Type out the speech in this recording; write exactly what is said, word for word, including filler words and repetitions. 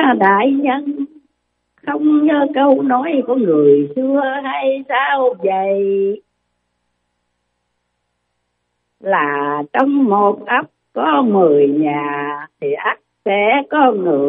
đại nhân, không nhớ câu nói của người xưa hay sao vậy? Là trong một ấp có mười nhà thì ắt sẽ có người